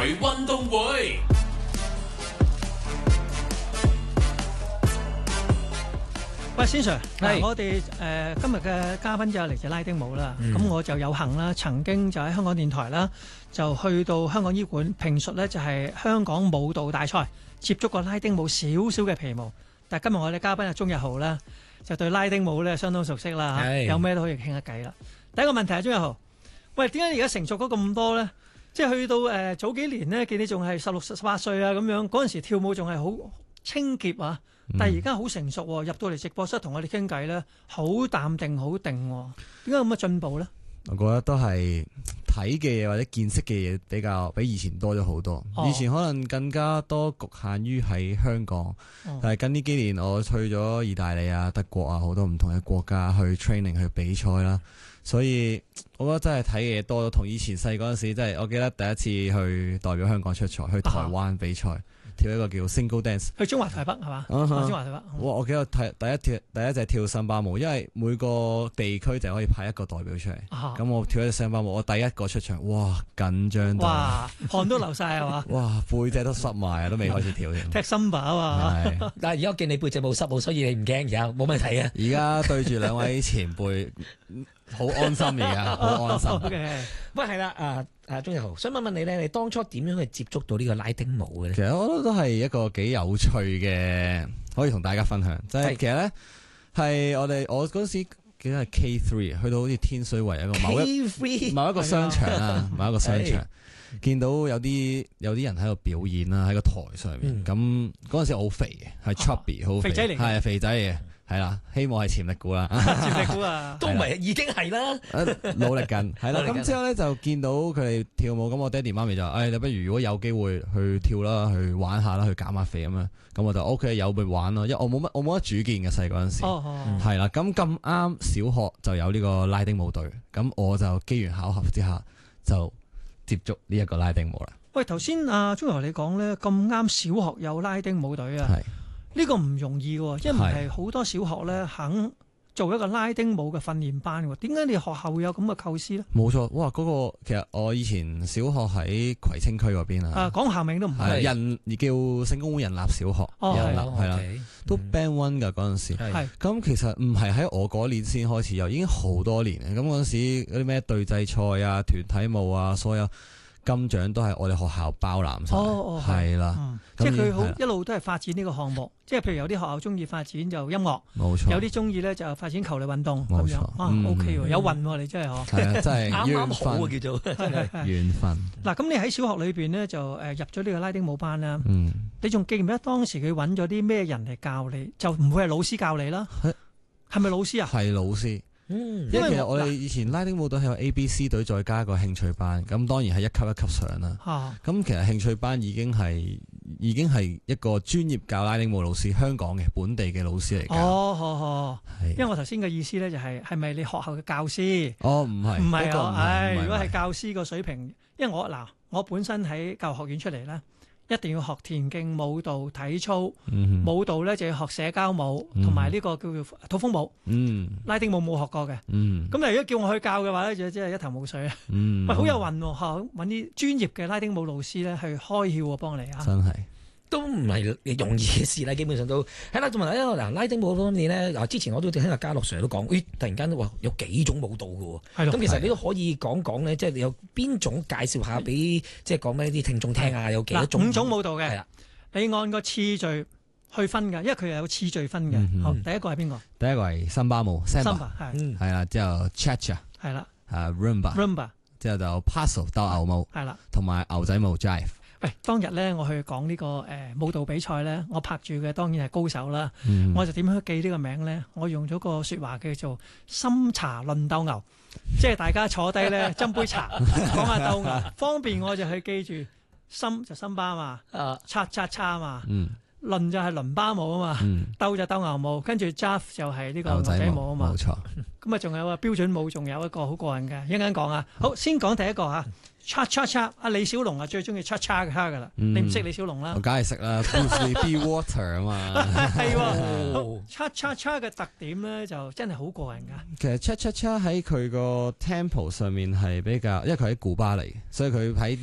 運動會。 喂，先 Sir， 係我哋今日嘅嘉賓就嚟自拉丁舞啦。咁、我就有幸啦，曾經就喺香港電台啦，就去到香港醫館評述呢，就係香港舞蹈大賽，接觸過拉丁舞少少嘅皮毛。但係今日我哋嘉賓阿鍾日豪啦，就對拉丁舞咧相當熟悉啦， 係有咩都可以傾下偈啦。第一個問題係鍾日豪，喂，點解你而家成熟咗咁多呢？即係去到早幾年呢，見你仲係16、18歲啊咁樣，嗰陣時跳舞仲係好清潔啊。但係而家好成熟喎，入到嚟直播室同我哋傾偈咧，好淡定好定喎，點解咁嘅進步咧？ 我覺得都係睇嘅嘢或者見識嘅嘢比以前多咗好多。以前可能更加多局限於喺香港，但係近呢幾年我去咗意大利啊、德國啊好多唔同嘅國家去 training 去比賽啦，所以我覺得真係睇嘅嘢多咗。同以前細嗰陣時，真係我記得第一次去代表香港出賽，去台灣比賽。跳一個叫 Single Dance， 去中華台北係嘛？中華台北。 我記得第一隻跳森巴舞，因為每個地區就可以派一個代表出嚟。咁我跳一隻森巴舞，我第一個出場，哇緊張到， 哇汗都流晒係嘛？ 哇背脊都濕埋啊，都未開始跳添。 踢森巴啊嘛。 但係而家我見你背脊冇濕喎，所以你唔驚，而家冇問題啊。 而家對住兩位前輩，好安心而家，好安心。 喂，係啦，鍾日豪，想問問你咧，你當初點樣去接觸到呢個拉丁舞嘅咧？ 其實我覺得都係一個幾有趣嘅，可以同大家分享。即係其實咧，係我嗰時記得係 K3，去到好似天水圍一個某一個商場啊，某一個商場，見到有啲人喺度表演啦，喺個台上面。咁嗰陣時我好肥嘅，係 chubby 好肥仔嚟，係肥仔嚟嘅。係啦，希望係潛力股啦， 潛力股啊， 都唔係已經係啦， 努力緊，係啦。咁之後咧就見到佢哋跳舞，咁我爹哋媽咪就，你不如如果有機會去跳啦，去玩下啦，去減下肥咁樣。咁我就 OK， 有咪玩咯，因為我冇乜主見嘅細嗰陣時，係啦。咁啱小學就有呢個拉丁舞隊，咁我就機緣巧合之下就接觸呢一個拉丁舞啦。 喂，頭先阿鍾日豪你講咧，咁啱小學有拉丁舞隊啊。呢個唔容易喎，因為唔係好多小學咧肯做一個拉丁舞嘅訓練班喎。點解你學校會有咁嘅構思咧？ 冇錯，哇！嗰個其實我以前小學喺葵青區嗰邊啊。 講校名都唔係。 叫聖公會仁立小學。仁立係啦，都 Band One 㗎嗰陣時。咁其實唔係喺我嗰年先開始有，已經好多年。咁嗰陣時嗰啲咩隊際賽啊、團體舞啊，所有金獎都係我哋學校包攬晒。係啦。 即係佢好一路都係發展呢個項目，即係譬如有啲學校中意發展就音樂， 冇錯， 有啲中意咧就發展球類運動咁樣。OK 喎，有運喎，你真係嗬。 係啊，真係啱啱好啊，叫做真係緣分。 嗱，咁你喺小學裏邊咧就入咗呢個拉丁舞班啦。你仲記唔記得當時佢揾咗啲咩人嚟教你？就唔會係老師教你啦。係咪老師啊？ 係老師。因為其實我哋以前拉丁舞隊係有 A、B、C 隊再加一個興趣班，咁當然係一級一級上啦。咁其實興趣班已經係一個專業教拉丁舞老師，香港嘅本地嘅老師嚟嘅。因為我頭先嘅意思咧就係咪你學校嘅教師？唔係如果係教師個水平，因為我本身喺教育學院出嚟咧。一定要學田徑、舞蹈、體操。舞蹈咧就要學社交舞，同埋呢個叫做土風舞。拉丁舞冇學過嘅。咁但係如果叫我去教嘅話咧，就真係一頭霧水啊。喂，好有運喎，揾啲專業嘅拉丁舞老師咧去開竅喎，幫你啊。 真係。都唔係容易嘅事啦，基本上都係啦。同埋嗱，拉丁舞方面咧，之前我都聽阿嘉樂 Sir 都講，突然間都話有幾種舞蹈嘅喎。咁其實你都可以講講咧，即係有邊種介紹下俾即係講俾啲聽眾聽啊？有幾多種？ 5種舞蹈嘅。係啦，你按個次序去分嘅，因為佢又有次序分嘅。好，第一個係邊個？ 第一個係森巴舞 ，Samba 係啦，之後 Cha-cha 係啦 ，Rumba 之後就 Paso 鬥牛舞係啦，同埋牛仔舞 Jive。 喂，當日咧我去講呢個舞蹈比賽咧，我拍住嘅當然係高手啦。我就點樣記呢個名咧？我用咗個説話叫做深茶論鬥牛，即係大家坐低咧斟杯茶，講下鬥牛，方便我就去記住。森就森巴嘛，叉嘛，倫就係倫巴舞啊嘛，鬥就鬥牛舞，跟住 Jive 就係呢個牛仔舞啊嘛。冇錯。咁啊，仲有啊標準舞，仲有一個好過癮嘅，一陣間講啊。好，先講第一個嚇。Cha-cha-cha，阿李小龍啊最中意 cha-cha 噶啦，你唔識李小龍啦？ 我梗係識啦 ，Be Water 啊嘛。 係喎 ，cha-cha-cha 嘅特點咧就真係好過癮噶。 其實 cha-cha-cha 喺佢個 tempo 上面係比較，因為佢喺古巴嚟，所以佢喺